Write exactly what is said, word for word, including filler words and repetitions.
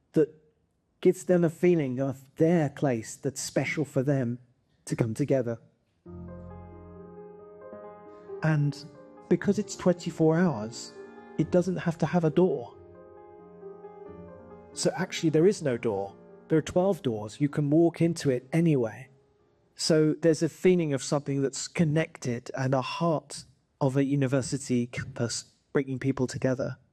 that gives them a feeling of their place that's special for them to come together. And because it's twenty-four hours, it doesn't have to have a door. So actually there is no door. There are twelve doors. You can walk into it anyway. So there's a feeling of something that's connected and a heart of a university campus bringing people together.